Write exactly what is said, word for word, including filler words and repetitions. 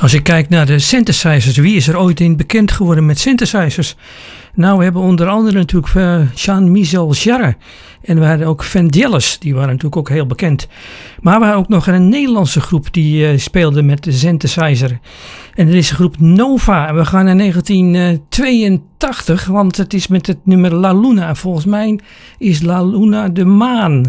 Als ik kijk naar de synthesizers, wie is er ooit in bekend geworden met synthesizers? Nou, we hebben onder andere natuurlijk uh, Jean-Michel Jarre. En we hadden ook Vangelis, die waren natuurlijk ook heel bekend. Maar we hadden ook nog een Nederlandse groep die uh, speelde met de synthesizer. En dat is de groep Nova. En we gaan naar negentien tweeëntachtig, want het is met het nummer La Luna. Volgens mij is La Luna de maan.